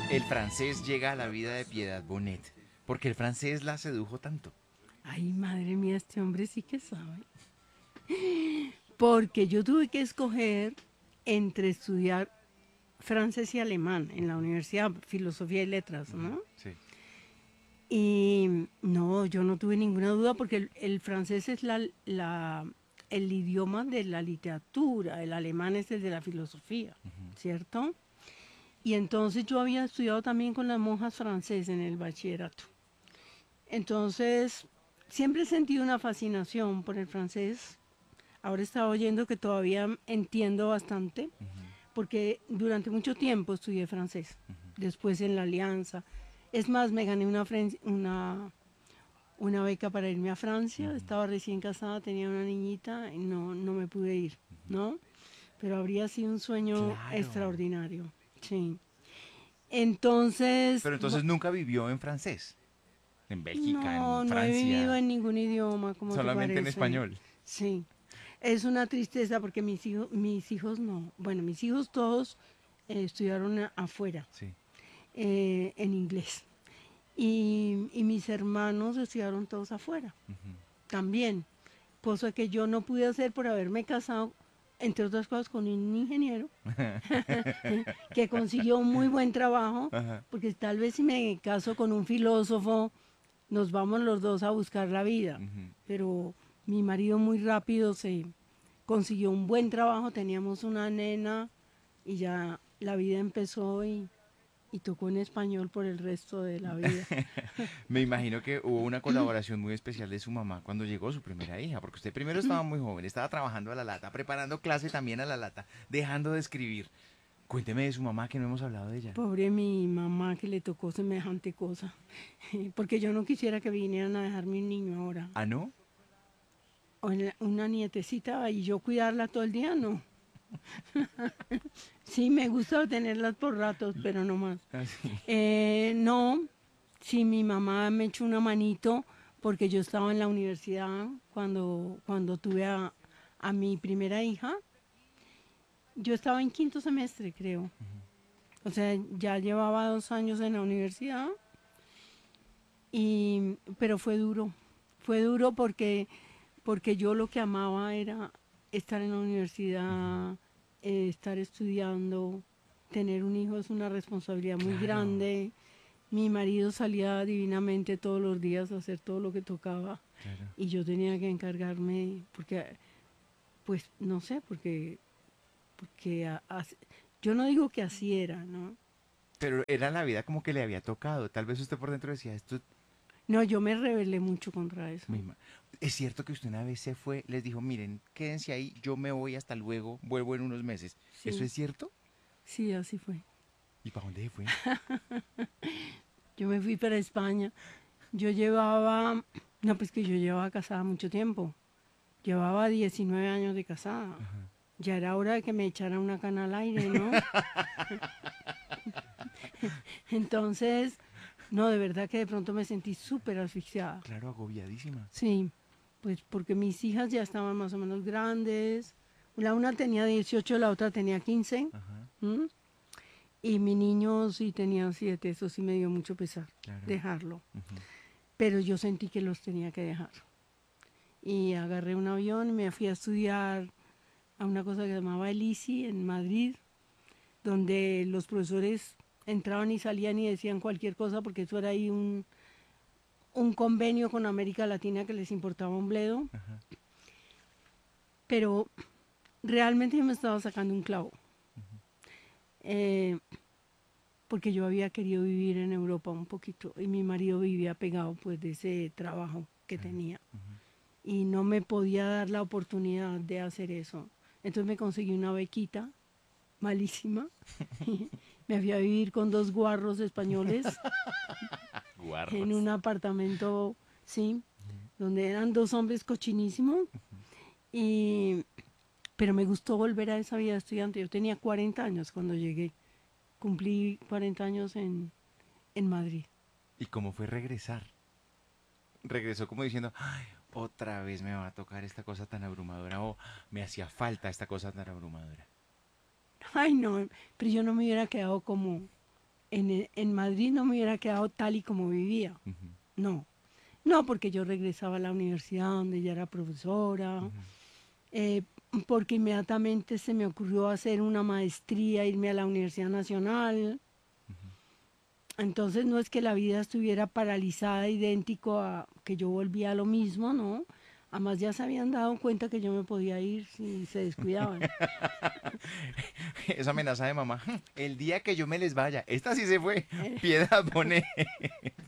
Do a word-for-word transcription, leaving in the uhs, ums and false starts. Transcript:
el francés llega a la vida de Piedad Bonet? Porque el francés la sedujo tanto. Ay, madre mía, este hombre sí que sabe. Porque yo tuve que escoger entre estudiar francés y alemán en la universidad, filosofía y letras, Ujú, ¿no? sí. Y no, yo no tuve ninguna duda porque el, el francés es la, la, el idioma de la literatura, el alemán es el de la filosofía, Ujú. ¿cierto? Y entonces yo había estudiado también con las monjas francesas en el bachillerato. Entonces, siempre he sentido una fascinación por el francés. Ahora estaba oyendo que todavía entiendo bastante, Ujú, porque durante mucho tiempo estudié francés, ujú, después en la Alianza. Es más, me gané una, fren- una, una beca para irme a Francia, ujú. estaba recién casada, tenía una niñita y no, no me pude ir, ¿no? Pero habría sido un sueño Claro. extraordinario, sí. Entonces, Pero bu- entonces nunca vivió en francés. En Bélgica, en no, no he vivido Francia. en ningún idioma, ¿cómo te Solamente en parece? español. Sí, es una tristeza porque mis hijos, mis hijos no, bueno, mis hijos todos eh, estudiaron a- afuera, Sí. eh, en inglés. Y, y mis hermanos estudiaron todos afuera, Ujú. también, cosa que yo no pude hacer por haberme casado, entre otras cosas, con un ingeniero que consiguió un muy buen trabajo, Ajá. porque tal vez si me caso con un filósofo, nos vamos los dos a buscar la vida. Ujú. Pero mi marido muy rápido se consiguió un buen trabajo, teníamos una nena y ya la vida empezó y, y tocó en español por el resto de la vida. Me imagino que hubo una colaboración muy especial de su mamá cuando llegó su primera hija, porque usted primero estaba muy joven, estaba trabajando a la lata, preparando clase también a la lata, dejando de escribir. Cuénteme de su mamá que no hemos hablado de ella. Pobre mi mamá que le tocó semejante cosa, porque yo no quisiera que vinieran a dejarme un niño ahora, ¿Ah, no? o en la- una nietecita y yo cuidarla todo el día, no. Sí, me gusta tenerlas por ratos, pero no más. Así. Eh, no, sí, mi mamá me echó una manito porque yo estaba en la universidad cuando, cuando tuve a, a mi primera hija. Yo estaba en quinto semestre, creo. O sea, ya llevaba dos años en la universidad, y, pero fue duro. Fue duro porque, porque yo lo que amaba era estar en la universidad, eh, estar estudiando. Tener un hijo es una responsabilidad muy Claro, grande. Mi marido salía divinamente todos los días a hacer todo lo que tocaba claro. y yo tenía que encargarme, porque, pues, no sé, porque, porque a- as- yo no digo que así era, ¿no? Pero era la vida como que le había tocado. Tal vez usted por dentro decía, esto No, yo me rebelé mucho contra eso. misma. Es cierto que usted una vez se fue, les dijo, miren, quédense ahí, yo me voy hasta luego, vuelvo en unos meses. ¿Eso Sí, es cierto? sí, así fue. ¿Y para dónde se fue? Yo me fui para España. Yo llevaba, no, pues que yo llevaba casada mucho tiempo. Llevaba diecinueve años de casada. Ya era hora de que me echara una cana al aire, ¿no? Entonces, no, de verdad que de pronto me sentí súper asfixiada. Claro, agobiadísima. Sí, pues porque mis hijas ya estaban más o menos grandes. La una tenía dieciocho, la otra tenía quince. Ajá, ¿M? Y mi niño sí tenía siete. Eso sí me dio mucho pesar claro. dejarlo. Ujú. Pero yo sentí que los tenía que dejar. Y agarré un avión y me fui a estudiar a una cosa que se llamaba el I C I en Madrid, donde los profesores entraban y salían y decían cualquier cosa porque eso era ahí un, un convenio con América Latina que les importaba un bledo. Ajá. Pero realmente yo me estaba sacando un clavo, eh, porque yo había querido vivir en Europa un poquito y mi marido vivía pegado pues de ese trabajo que Claro. tenía Ujú. y no me podía dar la oportunidad de hacer eso. Entonces me conseguí una bequita malísima. Me fui a vivir con dos guarros españoles en Guarros. un apartamento, sí, donde eran dos hombres cochinísimos. Y, pero me gustó volver a esa vida de estudiante. Yo tenía cuarenta años cuando llegué. Cumplí cuarenta años en, en Madrid. ¿Y cómo fue regresar? Regresó como diciendo, ay, otra vez me va a tocar esta cosa tan abrumadora o me hacía falta esta cosa tan abrumadora. Ay, no, pero yo no me hubiera quedado como, en, e- en Madrid no me hubiera quedado tal y como vivía. Ujú, No, no, porque yo regresaba a la universidad donde ya era profesora, ujú. eh, porque inmediatamente se me ocurrió hacer una maestría, irme a la Universidad Nacional. Entonces no es que la vida estuviera paralizada, idéntico a que yo volvía a lo mismo, ¿no? Además ya se habían dado cuenta que yo me podía ir si se descuidaban. Esa amenaza de mamá. "Hmm, el día que yo me les vaya, esta sí se fue. Eh, Piedad pone.